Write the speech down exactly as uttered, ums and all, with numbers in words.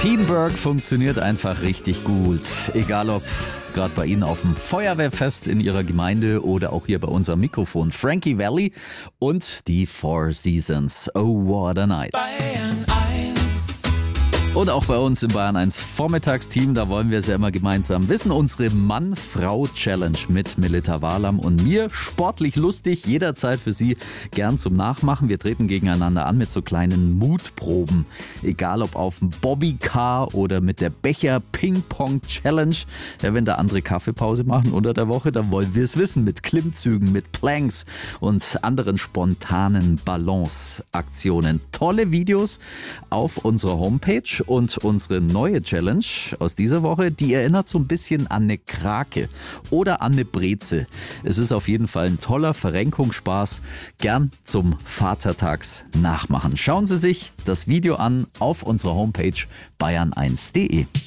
Teamwork funktioniert einfach richtig gut. Egal ob gerade bei Ihnen auf dem Feuerwehrfest in Ihrer Gemeinde oder auch hier bei unserem Mikrofon. Frankie Valli und die Four Seasons. Oh, what a night. Und auch bei uns im Bayern eins Vormittagsteam, da wollen wir es ja immer gemeinsam wissen. Unsere Mann-Frau-Challenge mit Melita Walam und mir. Sportlich lustig, jederzeit für Sie gern zum Nachmachen. Wir treten gegeneinander an mit so kleinen Mutproben. Egal ob auf dem Bobbycar oder mit der Becher-Ping-Pong-Challenge. Ja, wenn da andere Kaffeepause machen unter der Woche, dann wollen wir es wissen. Mit Klimmzügen, mit Planks und anderen spontanen Balance-Aktionen. Tolle Videos auf unserer Homepage. Und unsere neue Challenge aus dieser Woche, die erinnert so ein bisschen an eine Krake oder an eine Breze. Es ist auf jeden Fall ein toller Verrenkungsspaß. Gern zum Vatertags nachmachen. Schauen Sie sich das Video an auf unserer Homepage bayern eins punkt de.